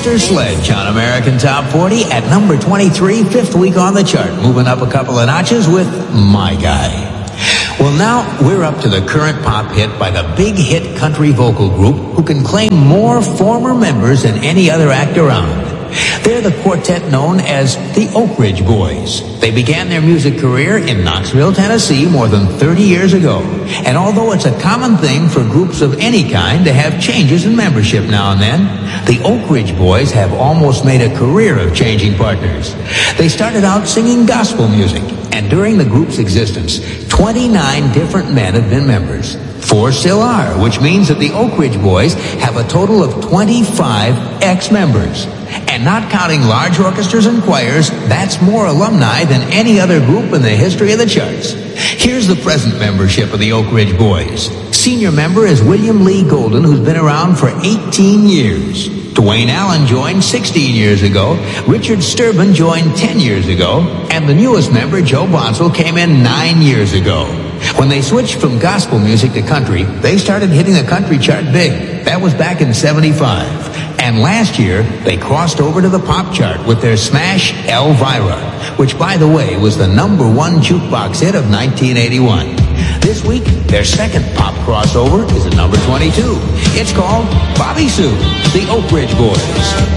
Sister Sledge on American Top 40 at number 23, fifth week on the chart, moving up a couple of notches with My Guy. Well, now we're up to the current pop hit by the big hit country vocal group who can claim more former members than any other act around. They're the quartet known as the Oak Ridge Boys. They began their music career in Knoxville, Tennessee more than 30 years ago. And although it's a common thing for groups of any kind to have changes in membership now and then, the Oak Ridge Boys have almost made a career of changing partners. They started out singing gospel music, and during the group's existence, 29 different men have been members. 4 still are, which means that the Oak Ridge Boys have a total of 25 ex-members. And not counting large orchestras and choirs, that's more alumni than any other group in the history of the charts. Here's the present membership of the Oak Ridge Boys. Senior member is William Lee Golden, who's been around for 18 years. Dwayne Allen joined 16 years ago. Richard Sturban joined 10 years ago. And the newest member, Joe Bonsall, came in 9 years ago. When they switched from gospel music to country, they started hitting the country chart big. That was back in '75. And last year, they crossed over to the pop chart with their smash Elvira, which, by the way, was the number 1 jukebox hit of 1981. This week, their second pop crossover is at number 22. It's called Bobby Sue, the Oak Ridge Boys.